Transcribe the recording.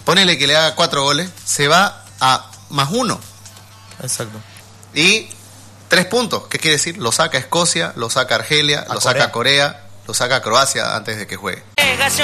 ponele que le haga 4 goles, se va a +1. Exacto. Y 3 puntos. ¿Qué quiere decir? Lo saca Escocia, lo saca Argelia, lo saca Corea, lo saca Croacia antes de que juegue.